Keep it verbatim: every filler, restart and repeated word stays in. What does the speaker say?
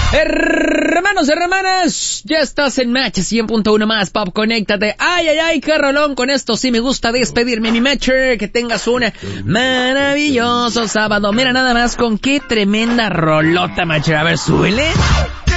Hermanos y hermanas, ya estás en Match cien punto uno más, Pop, conéctate. Ay, ay, ay, qué rolón, con esto sí me gusta despedirme, mi Matcher. Que tengas un maravilloso sábado. Mira nada más con qué tremenda rolota, Matcher. A ver, súbele.